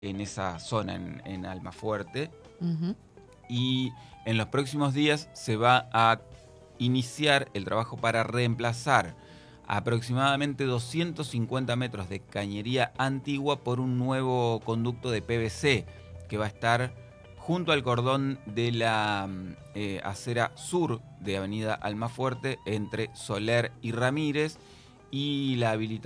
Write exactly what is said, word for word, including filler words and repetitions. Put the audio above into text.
en esa zona, en, en Almafuerte. Uh-huh. Y en los próximos días se va a iniciar el trabajo para reemplazar aproximadamente doscientos cincuenta metros de cañería antigua por un nuevo conducto de P V C que va a estar junto al cordón de la eh, acera sur de Avenida Almafuerte entre Soler y Ramírez, y la habilitación